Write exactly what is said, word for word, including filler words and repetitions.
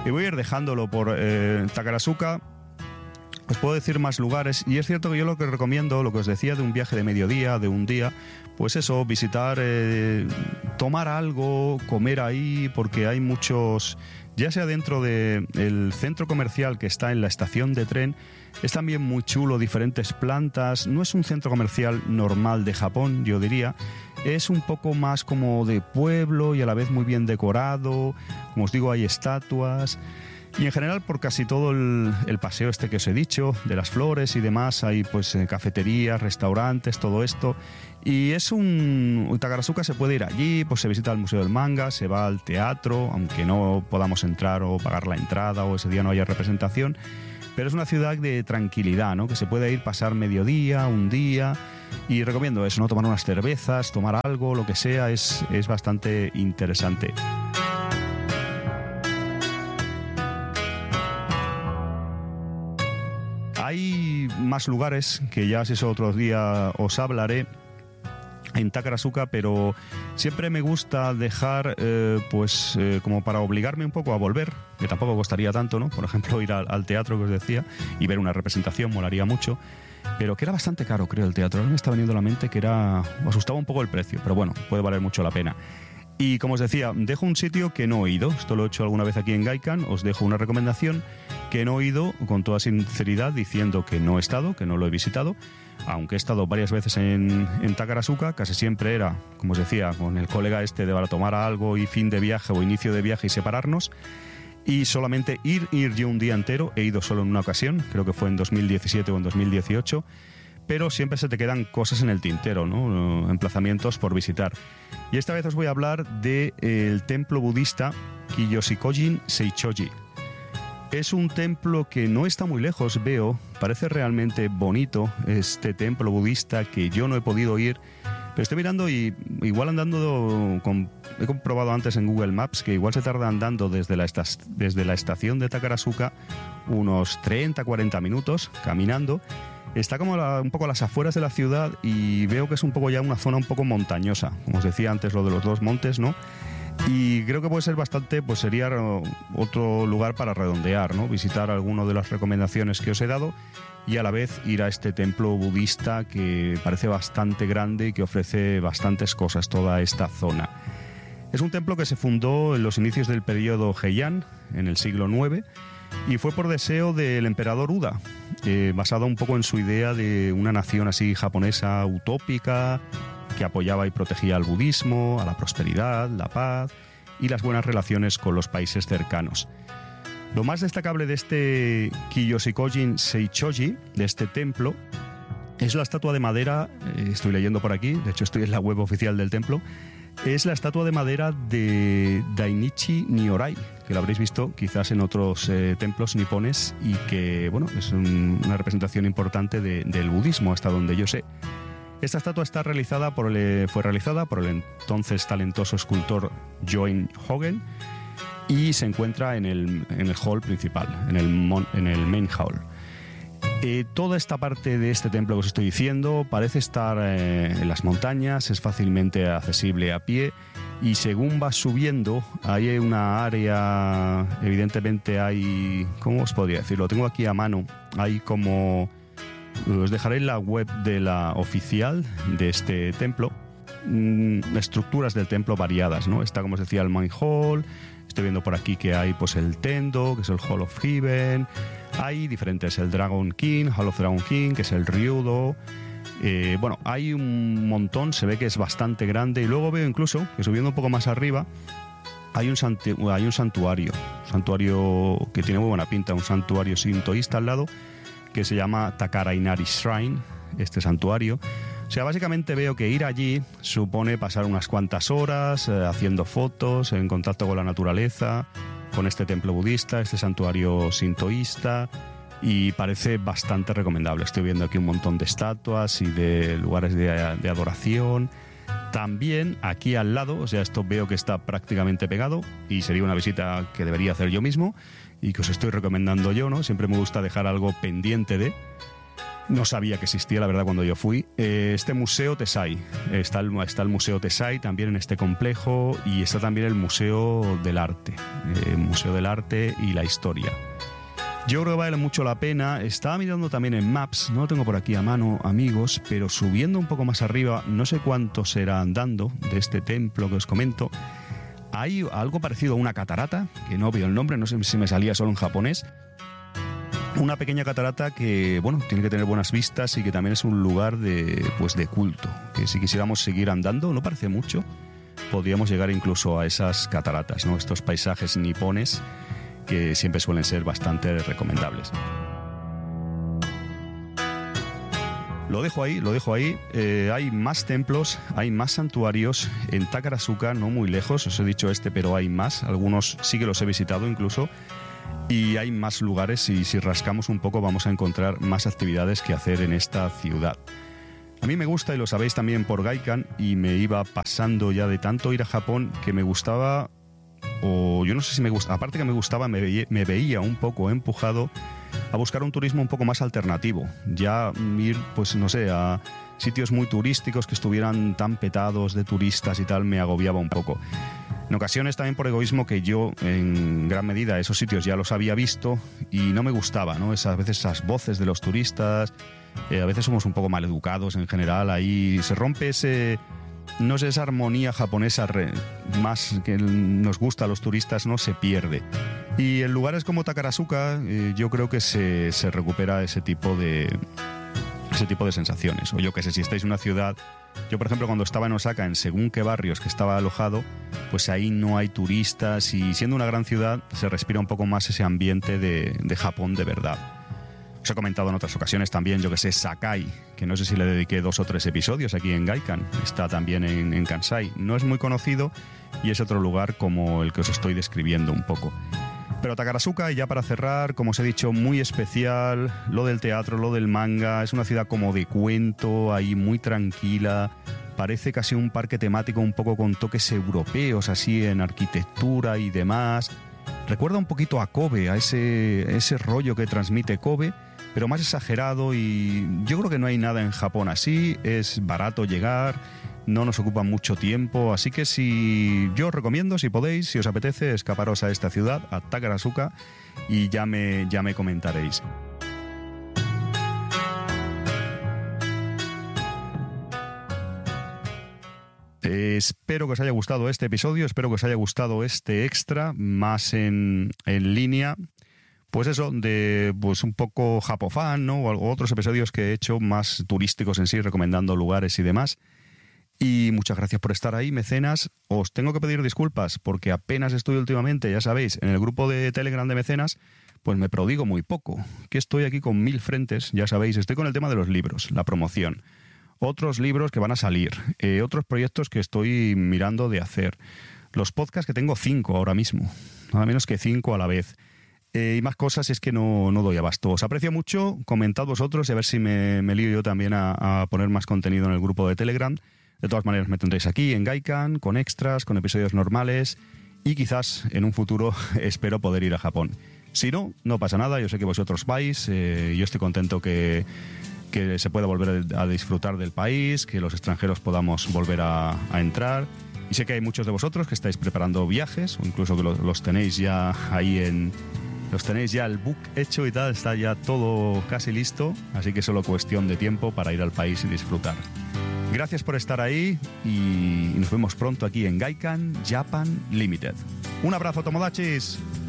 Y voy a ir dejándolo por eh, Takarazuka. Os puedo decir más lugares, y es cierto que yo lo que recomiendo, lo que os decía de un viaje de mediodía, de un día, pues eso, visitar, eh, tomar algo, comer ahí, porque hay muchos, ya sea dentro del centro comercial que está en la estación de tren, es también muy chulo, diferentes plantas, no es un centro comercial normal de Japón, yo diría, es un poco más como de pueblo y a la vez muy bien decorado, como os digo, hay estatuas. Y en general por casi todo el, el paseo este que os he dicho, de las flores y demás, hay pues eh, cafeterías, restaurantes, todo esto. Y es un... Takarazuka se puede ir allí, pues se visita el Museo del Manga, se va al teatro, aunque no podamos entrar o pagar la entrada o ese día no haya representación. Pero es una ciudad de tranquilidad, ¿no? Que se puede ir, pasar mediodía, un día. Y recomiendo eso, ¿no? Tomar unas cervezas, tomar algo, lo que sea, es, es bastante interesante. Hay más lugares que ya si eso otro día os hablaré en Takarazuka, pero siempre me gusta dejar, eh, pues, eh, como para obligarme un poco a volver, que tampoco costaría tanto, ¿no? Por ejemplo, ir al, al teatro que os decía y ver una representación molaría mucho, pero que era bastante caro, creo, el teatro. Ahora me está veniendo a la mente que era... me asustaba un poco el precio, pero bueno, puede valer mucho la pena. Y como os decía, dejo un sitio que no he ido, esto lo he hecho alguna vez aquí en Gaikan, os dejo una recomendación que no he ido con toda sinceridad diciendo que no he estado, que no lo he visitado, aunque he estado varias veces en, en Takarazuka, casi siempre era, como os decía, con el colega este de para tomar algo y fin de viaje o inicio de viaje y separarnos, y solamente ir, ir yo un día entero, he ido solo en una ocasión, creo que fue en dos mil diecisiete o en dos mil dieciocho, pero siempre se te quedan cosas en el tintero, ¿no? Emplazamientos por visitar. Y esta vez os voy a hablar del de, eh, templo budista Kiyoshikojin Seichoji. Es un templo que no está muy lejos, veo, parece realmente bonito este templo budista que yo no he podido ir, pero estoy mirando y igual andando, con, he comprobado antes en Google Maps que igual se tarda andando desde la, esta, desde la estación de Takarazuka unos treinta a cuarenta minutos caminando. Está como la, un poco a las afueras de la ciudad y veo que es un poco ya una zona un poco montañosa, como os decía antes, lo de los dos montes, ¿no? Y creo que puede ser bastante, pues sería otro lugar para redondear, ¿no? Visitar alguna de las recomendaciones que os he dado y a la vez ir a este templo budista que parece bastante grande y que ofrece bastantes cosas, toda esta zona. Es un templo que se fundó en los inicios del periodo Heian, en el siglo noveno, y fue por deseo del emperador Uda, eh, basado un poco en su idea de una nación así japonesa utópica, que apoyaba y protegía al budismo, a la prosperidad, la paz y las buenas relaciones con los países cercanos. Lo más destacable de este Kiyoshikojin Seichoji, de este templo, es la estatua de madera, eh, estoy leyendo por aquí, de hecho estoy en la web oficial del templo, es la estatua de madera de Dainichi Nyorai, que lo habréis visto quizás en otros eh, templos nipones y que, bueno, es un, una representación importante de, del budismo, hasta donde yo sé. Esta estatua está realizada por el, fue realizada por el entonces talentoso escultor Join Hogen y se encuentra en el, en el hall principal, en el, mon, en el main hall. Eh, toda esta parte de este templo que os estoy diciendo parece estar eh, en las montañas, es fácilmente accesible a pie y según vas subiendo hay una área, evidentemente hay, ¿cómo os podría decirlo? Lo tengo aquí a mano, hay como... Os dejaré la web de la oficial de este templo, mm, estructuras del templo variadas, ¿no? Está, como os decía, el main hall, estoy viendo por aquí que hay pues el Tendo, que es el Hall of Heaven, hay diferentes, el Dragon King, Hall of Dragon King, que es el Ryudo, eh, bueno, hay un montón, se ve que es bastante grande y luego veo incluso que subiendo un poco más arriba hay un, santu- hay un santuario, santuario que tiene muy buena pinta, un santuario sintoísta al lado, que se llama Takara Inari Shrine, este santuario. O sea, básicamente veo que ir allí supone pasar unas cuantas horas eh, haciendo fotos, en contacto con la naturaleza, con este templo budista, este santuario sintoísta, y parece bastante recomendable. Estoy viendo aquí un montón de estatuas y de lugares de, de adoración. También aquí al lado, o sea, esto veo que está prácticamente pegado y sería una visita que debería hacer yo mismo y que os estoy recomendando yo, ¿no? Siempre me gusta dejar algo pendiente de... No sabía que existía, la verdad, cuando yo fui. Eh, este Museo Tesai. Está el, está el Museo Tesai también en este complejo y está también el Museo del Arte. Eh, Museo del Arte y la Historia. Yo creo que vale mucho la pena. Estaba mirando también en Maps, no lo tengo por aquí a mano, amigos, pero subiendo un poco más arriba, no sé cuánto será andando de este templo que os comento. Hay algo parecido a una catarata, que no veo el nombre, no sé si me salía solo en japonés. Una pequeña catarata que, bueno, tiene que tener buenas vistas y que también es un lugar de, pues, de culto. Que si quisiéramos seguir andando, no parece mucho, podríamos llegar incluso a esas cataratas, ¿no? Estos paisajes nipones que siempre suelen ser bastante recomendables. Lo dejo ahí, lo dejo ahí. Eh, hay más templos, hay más santuarios en Takarazuka, no muy lejos, os he dicho este, pero hay más. Algunos sí que los he visitado incluso. Y hay más lugares y si rascamos un poco vamos a encontrar más actividades que hacer en esta ciudad. A mí me gusta, y lo sabéis también por Gaikan, y me iba pasando ya de tanto ir a Japón que me gustaba... o yo no sé si me gusta, aparte que me gustaba, me veía, me veía un poco empujado a buscar un turismo un poco más alternativo, ya ir, pues no sé, a sitios muy turísticos que estuvieran tan petados de turistas y tal, me agobiaba un poco. En ocasiones también por egoísmo, que yo en gran medida esos sitios ya los había visto y no me gustaba, ¿no? Esas, a veces esas voces de los turistas, eh, a veces somos un poco mal educados en general, ahí se rompe ese... no sé, esa armonía japonesa re, más que nos gusta a los turistas, no se pierde. Y en lugares como Takarazuka eh, yo creo que se, se recupera ese tipo de ese tipo de sensaciones. O yo que sé, si estáis en una ciudad, yo por ejemplo cuando estaba en Osaka, en según qué barrios que estaba alojado, pues ahí no hay turistas y siendo una gran ciudad se respira un poco más ese ambiente de, de Japón de verdad. Os he comentado en otras ocasiones también, yo que sé, Sakai, que no sé si le dediqué dos o tres episodios aquí en Gaikan. Está también en, en Kansai. No es muy conocido y es otro lugar como el que os estoy describiendo un poco. Pero Takarazuka, y ya para cerrar, como os he dicho, muy especial. Lo del teatro, lo del manga. Es una ciudad como de cuento, ahí muy tranquila. Parece casi un parque temático un poco con toques europeos, así en arquitectura y demás. Recuerda un poquito a Kobe, a ese, ese rollo que transmite Kobe, pero más exagerado, y yo creo que no hay nada en Japón así. Es barato llegar, no nos ocupa mucho tiempo, así que si yo os recomiendo, si podéis, si os apetece, escaparos a esta ciudad, a Takarazuka, y ya me, ya me comentaréis. Eh, espero que os haya gustado este episodio, espero que os haya gustado este extra, más en, en línea. Pues eso, de pues un poco Japofan, ¿no? O otros episodios que he hecho más turísticos en sí, recomendando lugares y demás. Y muchas gracias por estar ahí, mecenas. Os tengo que pedir disculpas porque apenas estoy últimamente, ya sabéis, en el grupo de Telegram de mecenas, pues me prodigo muy poco. Que estoy aquí con mil frentes, ya sabéis, estoy con el tema de los libros, la promoción. Otros libros que van a salir, eh, otros proyectos que estoy mirando de hacer. Los podcasts que tengo cinco ahora mismo, nada menos que cinco a la vez. Eh, y más cosas, es que no, no doy abasto. Os aprecio mucho, comentad vosotros y a ver si me, me lío yo también a, a poner más contenido en el grupo de Telegram. De todas maneras me tendréis aquí en Gaikan, con extras, con episodios normales y quizás en un futuro espero poder ir a Japón. Si no, no pasa nada, yo sé que vosotros vais, eh, yo estoy contento que, que se pueda volver a disfrutar del país, que los extranjeros podamos volver a, a entrar. Y sé que hay muchos de vosotros que estáis preparando viajes o incluso que los, los tenéis ya ahí en... Los tenéis ya el book hecho y tal, está ya todo casi listo, así que es solo cuestión de tiempo para ir al país y disfrutar. Gracias por estar ahí y nos vemos pronto aquí en Gaikan Japan Limited. Un abrazo, Tomodachis.